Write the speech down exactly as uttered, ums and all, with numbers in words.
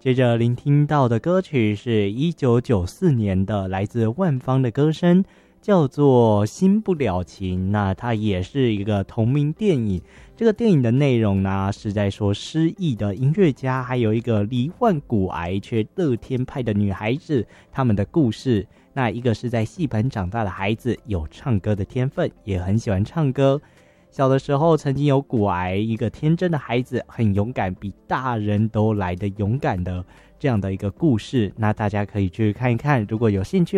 接着聆听到的歌曲是一九九四年的来自万芳的歌声，叫做心不了情。那它也是一个同名电影，这个电影的内容呢是在说失忆的音乐家还有一个罹患骨癌却乐天派的女孩子他们的故事。那一个是在戏班长大的孩子，有唱歌的天分，也很喜欢唱歌，小的时候曾经有骨癌，一个天真的孩子，很勇敢，比大人都来得勇敢的这样的一个故事。那大家可以去看一看，如果有兴趣